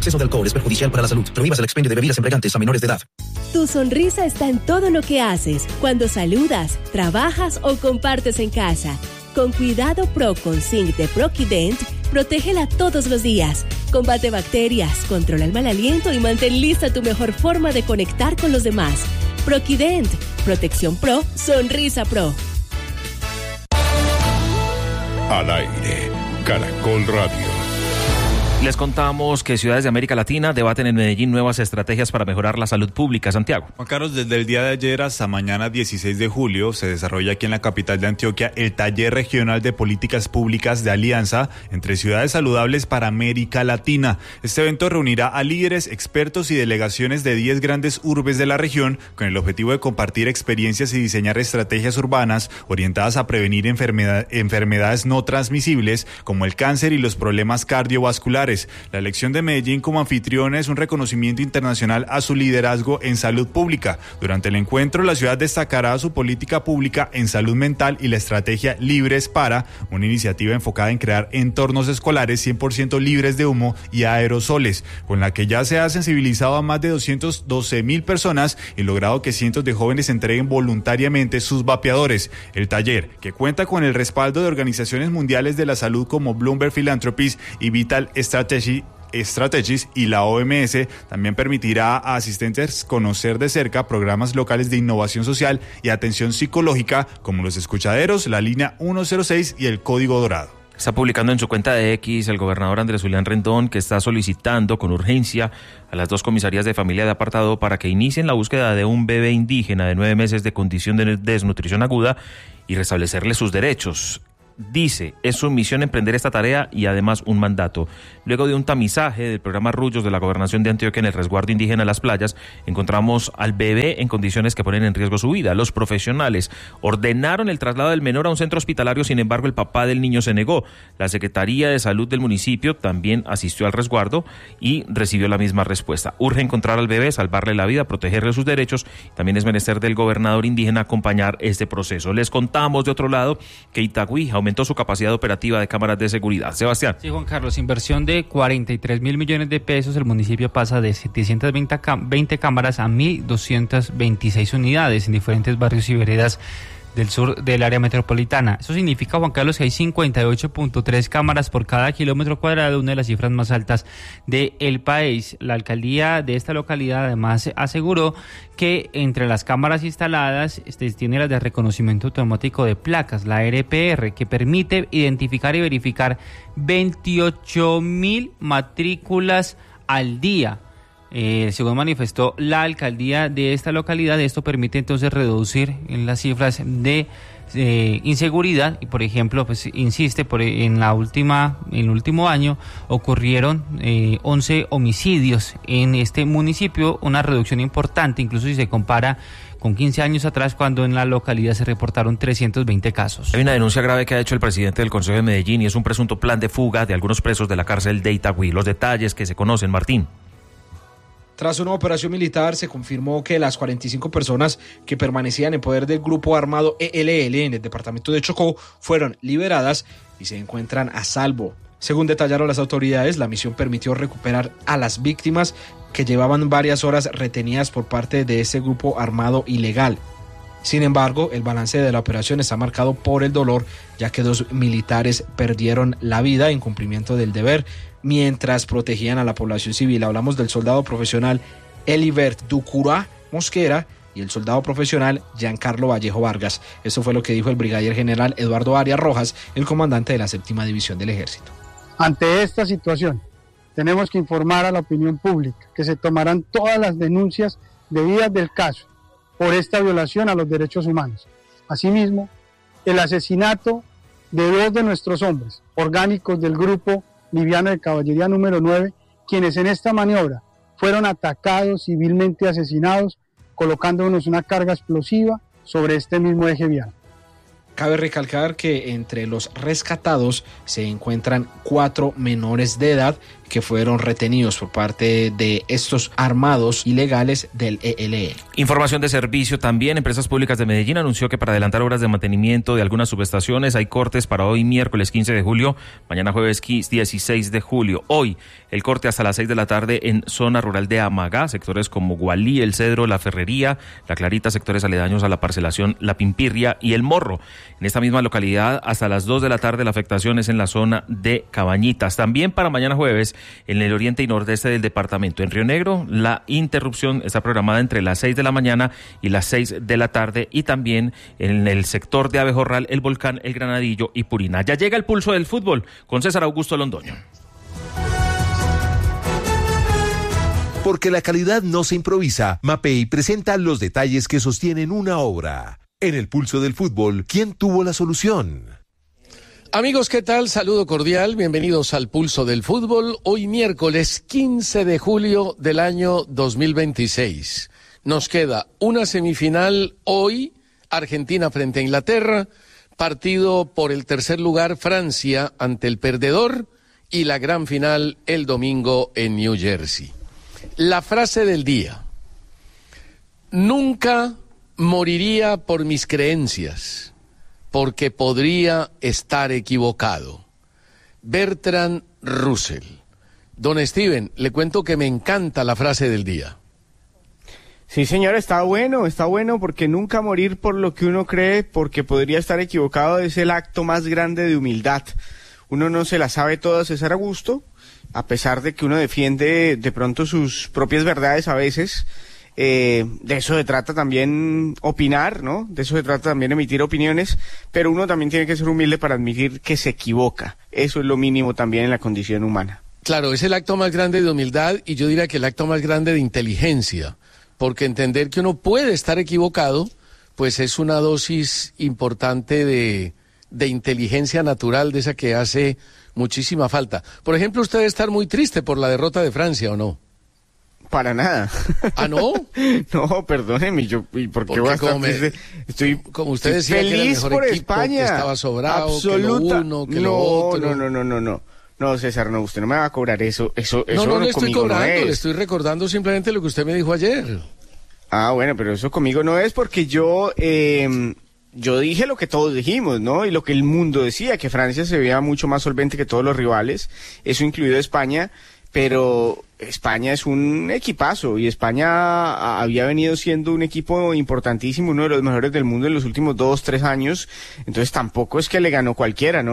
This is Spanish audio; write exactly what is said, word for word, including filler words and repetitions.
exceso de alcohol es perjudicial para la salud. Prohíbas el expendio de bebidas embriagantes a menores de edad. Tu sonrisa está en todo lo que haces, cuando saludas, trabajas o compartes en casa. Con Cuidado Pro con Zinc de Proquident, protégela todos los días. Combate bacterias, controla el mal aliento y mantén lista tu mejor forma de conectar con los demás. Proquident, protección pro, sonrisa pro. Al aire, Caracol Radio. Les contamos que ciudades de América Latina debaten en Medellín nuevas estrategias para mejorar la salud pública. Santiago. Juan Carlos, desde el día de ayer hasta mañana dieciséis de julio se desarrolla aquí en la capital de Antioquia el Taller Regional de Políticas Públicas de Alianza entre Ciudades Saludables para América Latina. Este evento reunirá a líderes, expertos y delegaciones de diez grandes urbes de la región con el objetivo de compartir experiencias y diseñar estrategias urbanas orientadas a prevenir enfermedad, enfermedades no transmisibles como el cáncer y los problemas cardiovasculares. La elección de Medellín como anfitriona es un reconocimiento internacional a su liderazgo en salud pública. Durante el encuentro, la ciudad destacará su política pública en salud mental y la estrategia Libres para, una iniciativa enfocada en crear entornos escolares cien por ciento libres de humo y aerosoles, con la que ya se ha sensibilizado a más de doscientas doce mil personas y logrado que cientos de jóvenes entreguen voluntariamente sus vapeadores. El taller, que cuenta con el respaldo de organizaciones mundiales de la salud como Bloomberg Philanthropies y Vital Strategy Strategies y la O M S, también permitirá a asistentes conocer de cerca programas locales de innovación social y atención psicológica como los escuchaderos, la línea ciento seis y el Código Dorado. Está publicando en su cuenta de X el gobernador Andrés Julián Rendón que está solicitando con urgencia a las dos comisarías de familia de Apartado para que inicien la búsqueda de un bebé indígena de nueve meses de condición de desnutrición aguda y restablecerle sus derechos. Dice, es su misión emprender esta tarea y además un mandato. Luego de un tamizaje del programa Rullos de la Gobernación de Antioquia en el resguardo indígena de las playas, encontramos al bebé en condiciones que ponen en riesgo su vida. Los profesionales ordenaron el traslado del menor a un centro hospitalario, sin embargo el papá del niño se negó. La Secretaría de Salud del municipio también asistió al resguardo y recibió la misma respuesta. Urge encontrar al bebé, salvarle la vida, protegerle sus derechos. También es menester del gobernador indígena acompañar este proceso. Les contamos de otro lado que Itagüí aumentó su capacidad operativa de cámaras de seguridad. Sebastián. Sí, Juan Carlos, inversión de cuarenta y tres mil millones de pesos. El municipio pasa de setecientas veinte cámaras a mil doscientas veintiséis unidades en diferentes barrios y veredas del sur del área metropolitana. Eso significa, Juan Carlos, que hay cincuenta y ocho punto tres cámaras por cada kilómetro cuadrado, una de las cifras más altas del país. La alcaldía de esta localidad además aseguró que entre las cámaras instaladas este, tiene las de reconocimiento automático de placas, la R P R, que permite identificar y verificar veintiocho mil matrículas al día. Eh, según manifestó la alcaldía de esta localidad, esto permite entonces reducir en las cifras de eh, inseguridad y, por ejemplo, pues insiste, por en la última, en el último año ocurrieron eh, once homicidios en este municipio, una reducción importante, incluso si se compara con quince años atrás, cuando en la localidad se reportaron trescientos veinte casos. Hay una denuncia grave que ha hecho el presidente del Consejo de Medellín y es un presunto plan de fuga de algunos presos de la cárcel de Itagüí. Los detalles que se conocen, Martín. Tras una operación militar, se confirmó que las cuarenta y cinco personas que permanecían en poder del grupo armado E L L en el departamento de Chocó fueron liberadas y se encuentran a salvo. Según detallaron las autoridades, la misión permitió recuperar a las víctimas que llevaban varias horas retenidas por parte de ese grupo armado ilegal. Sin embargo, el balance de la operación está marcado por el dolor, ya que dos militares perdieron la vida en cumplimiento del deber mientras protegían a la población civil. Hablamos del soldado profesional Elibert Ducurá Mosquera y el soldado profesional Giancarlo Vallejo Vargas. Eso fue lo que dijo el brigadier general Eduardo Arias Rojas, el comandante de la séptima división del ejército. Ante esta situación, tenemos que informar a la opinión pública que se tomarán todas las denuncias debidas del caso por esta violación a los derechos humanos. Asimismo, el asesinato de dos de nuestros hombres orgánicos del grupo liviano de caballería número nueve, quienes en esta maniobra fueron atacados, civilmente asesinados, colocándonos una carga explosiva sobre este mismo eje vial. Cabe recalcar que entre los rescatados se encuentran cuatro menores de edad que fueron retenidos por parte de estos armados ilegales del E L N. Información de servicio también. Empresas Públicas de Medellín anunció que para adelantar obras de mantenimiento de algunas subestaciones hay cortes para hoy miércoles quince de julio, mañana jueves dieciséis de julio. Hoy el corte hasta las seis de la tarde en zona rural de Amagá, sectores como Gualí, El Cedro, La Ferrería, La Clarita, sectores aledaños a la parcelación La Pimpirria y El Morro. En esta misma localidad hasta las dos de la tarde la afectación es en la zona de Cabañitas. También para mañana jueves en el oriente y nordeste del departamento. En Río Negro, la interrupción está programada entre las seis de la mañana y las seis de la tarde, y también en el sector de Abejorral, El Volcán, El Granadillo y Purina. Ya llega el pulso del fútbol con César Augusto Londoño. Porque la calidad no se improvisa, Mapei presenta los detalles que sostienen una obra. En el pulso del fútbol, ¿quién tuvo la solución? Amigos, ¿qué tal? Saludo cordial, bienvenidos al Pulso del Fútbol. Hoy miércoles quince de julio del año dos mil veintiséis. Nos queda una semifinal hoy, Argentina frente a Inglaterra, partido por el tercer lugar Francia ante el perdedor y la gran final el domingo en New Jersey. La frase del día: nunca moriría por mis creencias, porque podría estar equivocado. Bertrand Russell. Don Steven, le cuento que me encanta la frase del día. Sí, señor, está bueno, está bueno, porque nunca morir por lo que uno cree, porque podría estar equivocado, es el acto más grande de humildad. Uno no se la sabe todas, César Augusto, a pesar de que uno defiende de pronto sus propias verdades a veces. Eh, de eso se trata también opinar, ¿no? De eso se trata también emitir opiniones, pero uno también tiene que ser humilde para admitir que se equivoca. Eso es lo mínimo también en la condición humana. Claro, es el acto más grande de humildad, y yo diría que el acto más grande de inteligencia, porque entender que uno puede estar equivocado, pues es una dosis importante de, de inteligencia natural, de esa que hace muchísima falta. Por ejemplo, usted debe estar muy triste por la derrota de Francia, ¿o no? Para nada. ¿Ah, no? No, perdóneme, yo, ¿y por qué voy a estar triste? Estoy, como usted decía, feliz que era el mejor por equipo, España. Que estaba sobrado, Absoluta. que lo uno, que no, lo otro. No, no, no, no, no. No, César, no, usted no me va a cobrar eso. Eso, no, eso no, no le estoy conmigo cobrando, no es. le estoy recordando simplemente lo que usted me dijo ayer. Ah, bueno, pero eso conmigo no es, porque yo, eh, yo dije lo que todos dijimos, ¿no? Y lo que el mundo decía, que Francia se veía mucho más solvente que todos los rivales, eso incluido España, pero España es un equipazo, y España había venido siendo un equipo importantísimo, uno de los mejores del mundo en los últimos dos, tres años, entonces tampoco es que le ganó cualquiera, ¿no?